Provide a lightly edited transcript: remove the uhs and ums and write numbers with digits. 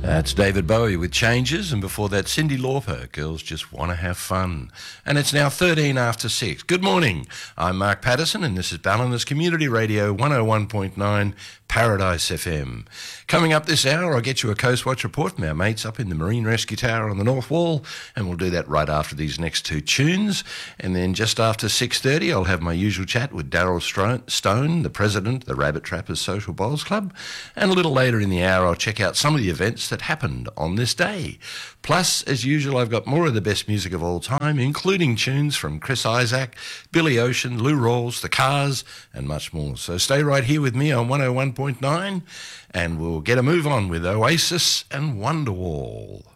That's David Bowie with Changes, and before that, Cyndi Lauper, Girls Just Want to Have Fun. And it's now 13 after 6. Good morning. I'm Mark Patterson, and this is Ballinus Community Radio 101.9 Paradise FM. Coming up this hour, I'll get you a Coast Watch report from our mates up in the Marine Rescue Tower on the North Wall, and we'll do that right after these next two tunes. And then just after 6:30, I'll have my usual chat with Daryl Stone, the president of the Rabbit Trappers Social Bowls Club. And a little later in the hour, I'll check out some of the events that happened on this day. Plus, as usual, I've got more of the best music of all time, including tunes from Chris Isaak, Billy Ocean, Lou Rawls, The Cars, and much more. So stay right here with me on 101.9, and we'll get a move on with Oasis and Wonderwall.